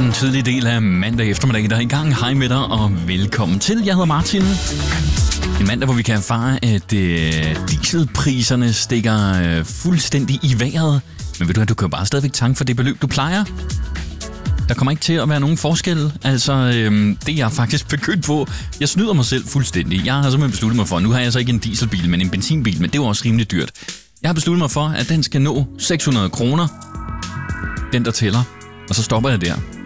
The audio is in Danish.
den tidlige del af mandag eftermiddag, der er i gang. Hej med dig, og velkommen til. Jeg hedder Martin. En mandag, hvor vi kan erfare, at dieselpriserne stikker fuldstændig i vejret. Men ved du, at du kan jo bare stadigvæk tanke for det beløb, du plejer. Der kommer ikke til at være nogen forskel. Altså, det er jeg faktisk begyndt på. Jeg snyder mig selv fuldstændig. Jeg har simpelthen besluttet mig for, nu har jeg så ikke en dieselbil, men en benzinbil, men det var også rimelig dyrt. Jeg har besluttet mig for, at den skal nå 600 kroner. Den, der tæller. Og så stopper jeg der.